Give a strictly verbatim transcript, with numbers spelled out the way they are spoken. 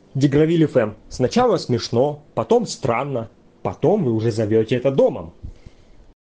Дегравиль эф эм. Сначала смешно, потом странно, потом вы уже зовете это домом.